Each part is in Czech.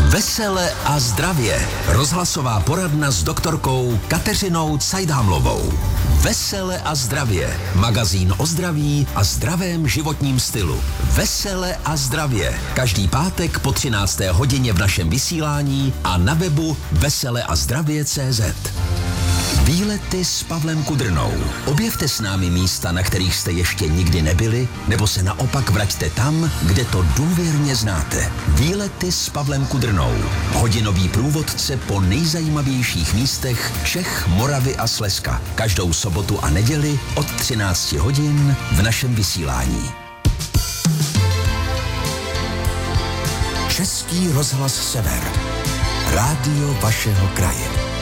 Vesele a zdravě. Rozhlasová poradna s doktorkou Kateřinou Cajdhamlovou. Vesele a zdravě. Magazín o zdraví a zdravém životním stylu. Vesele a zdravě. Každý pátek po 13. hodině v našem vysílání a na webu veseleazdravě.cz. Výlety s Pavlem Kudrnou. Objevte s námi místa, na kterých jste ještě nikdy nebyli, nebo se naopak vraťte tam, kde to důvěrně znáte. Výlety s Pavlem Kudrnou. Hodinový průvodce po nejzajímavějších místech Čech, Moravy a Slezska. Každou sobotu a neděli od 13 hodin v našem vysílání. Český rozhlas Sever. Rádio vašeho kraje.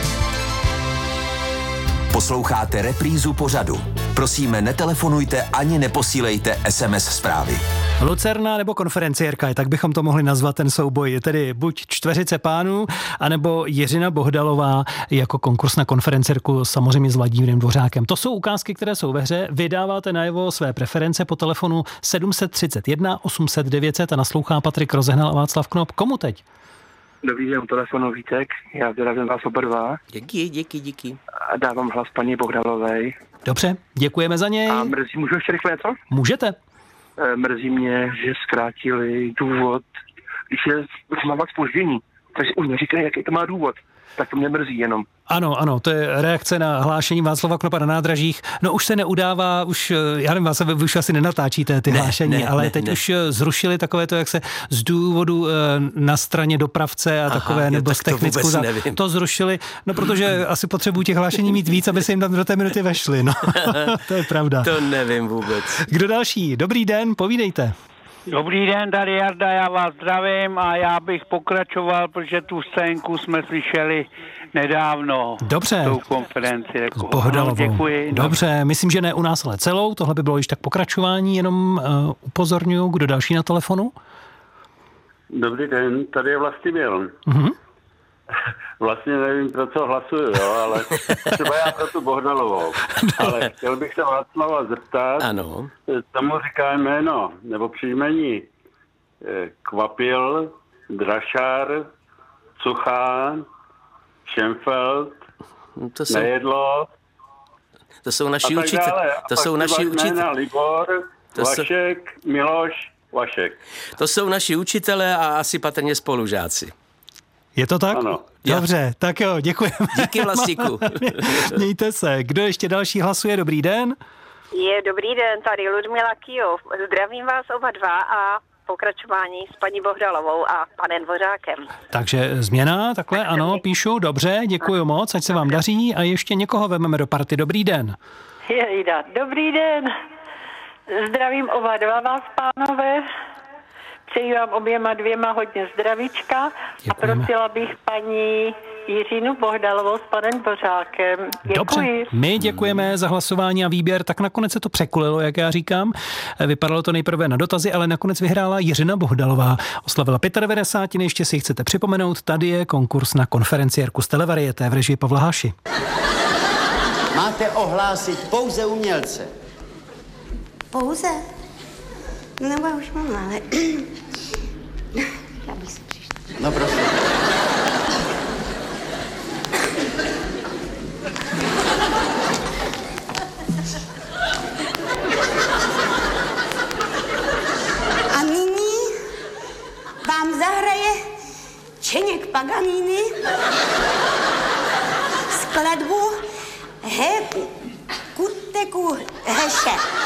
Posloucháte reprízu pořadu. Prosíme, netelefonujte ani neposílejte SMS zprávy. Lucerna nebo konferenciérka, tak bychom to mohli nazvat ten souboj. Tedy buď čtveřice pánů, anebo Jiřina Bohdalová jako konkurs na konferenciérku, samozřejmě s Vladimírem Dvořákem. To jsou ukázky, které jsou ve hře. Vydáváte najevo své preference po telefonu 731 800 900 a naslouchá Patrik Rozehnal a Václav Knop. Komu teď? Dobrý den, telefonu Vítek, já zdravím vás oba dva. Díky. A dávám hlas paní Bohdalové. Dobře, děkujeme za něj. A můžu ještě rychle něco? Můžete. Mrzí mě, že zkrátili důvod, když je má zpoždění. Takže už neříkají, jaký to má důvod. Tak to mě mrzí jenom. Ano, to je reakce na hlášení Václava Knopa na nádražích. No už se neudává, já nevím, vás už asi nenatáčíte ty hlášení, ale teď už zrušili takové to, jak se z důvodu na straně dopravce a takové, nebo z technickou, to zrušili, no protože asi potřebují těch hlášení mít víc, aby se jim tam do té minuty vešly, no. To je pravda. To nevím vůbec. Kdo další? Dobrý den, povídejte. Dobrý den, tady Jarda, já vás zdravím a já bych pokračoval, protože tu scénku jsme slyšeli nedávno. Dobře. Tou konferenci. Bohdalovou. Děkuji. Dobře, myslím, že ne u nás, ale celou. Tohle by bylo již tak pokračování, jenom upozorňuji, kdo další na telefonu. Dobrý den, tady je Vlastimil. Mhm. Vlastně nevím, pro co hlasuju, jo, ale třeba já pro tu Bohdalovou. Ale chtěl bych se Václava zeptat, ano. Tomu říká jméno, nebo příjmení Kvapil, Drašár, Cuchá, Šenfeld, Nejedlo. To jsou naši učitelé. To jsou naši učitelé. Libor, Vašek, Miloš, Vašek. To jsou naši učitelé a asi patrně spolužáci. Je to tak? Ano. Dobře, tak jo, děkujeme. Díky, Vlastíku. Mějte se. Kdo ještě další hlasuje? Dobrý den. Dobrý den, tady Ludmila Kijov. Zdravím vás oba dva a pokračování s paní Bohdalovou a panem Dvořákem. Takže změna, takhle, ano, píšu, dobře, děkuji moc, ať se vám daří a ještě někoho vememe do party. Dobrý den. Jejda, dobrý den. Zdravím oba dva vás, pánové. Přeji vám oběma dvěma hodně zdravíčka. Děkujeme. A prosila bych paní Jiřinu Bohdalovou s panem Dvořákem. Děkuji. Dobře, my děkujeme za hlasování a výběr, tak nakonec se to překulilo, jak já říkám. Vypadalo to nejprve na dotazy, ale nakonec vyhrála Jiřina Bohdalová. Oslavila 95, ještě si chcete připomenout, tady je konkurs na konferenciérku z Televarieté v režii Pavla Háši. Máte ohlásit pouze umělce. Pouze? Nebo já už mám, ale... Já bych si přišla. No prosím. A nyní vám zahraje Čeněk Paganini skladbu He Kuteku Heše.